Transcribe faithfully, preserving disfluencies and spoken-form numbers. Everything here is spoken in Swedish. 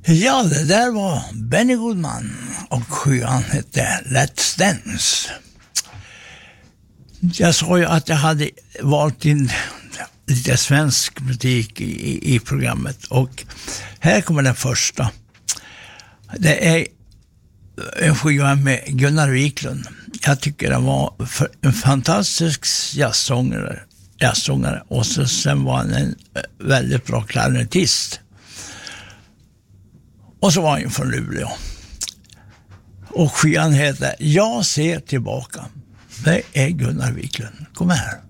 Ja, det där var Benny Goodman och skivan hette Let's Dance. Jag sa ju att jag hade valt in lite svensk musik i, i programmet, och här kommer den första. Det är en skiva med Gunnar Wiklund. Jag tycker han var en fantastisk jazzsångare, jazzsångare och så, sen var han en väldigt bra klarinettist. Och så var han ju från Luleå. Och skivan heter Jag ser tillbaka. Det är Gunnar Wiklund. Kom här.